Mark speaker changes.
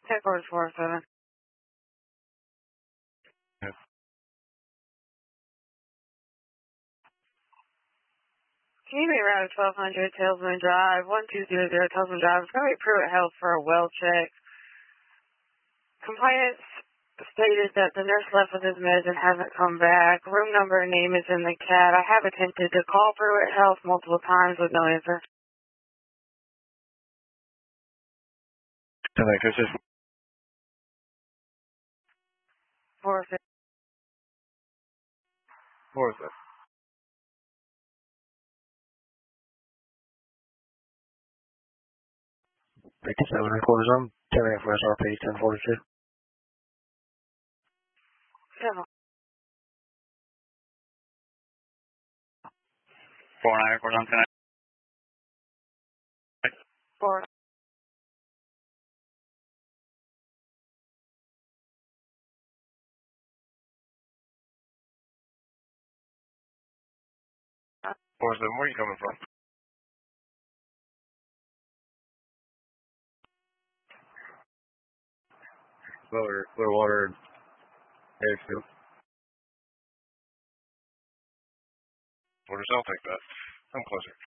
Speaker 1: Headquarters 407.
Speaker 2: Yeah.
Speaker 1: Can you be around 1200 Talesman Drive, 1200 Talesman Drive? It's going to be Pruitt Health for a well check. Complainant stated that the nurse left with his meds and hasn't come back. Room number and name is in the CAD. I have attempted to call Pruitt Health multiple times with no answer.
Speaker 2: And like this is
Speaker 1: 406.
Speaker 2: what is it? 57 headquarters on 10 for SRP 1042.
Speaker 1: 7.
Speaker 2: 49 headquarters on 10.
Speaker 1: 4.
Speaker 2: Where are you coming from? Clearwater, Harrisfield. What does I'll take that? I'm closer.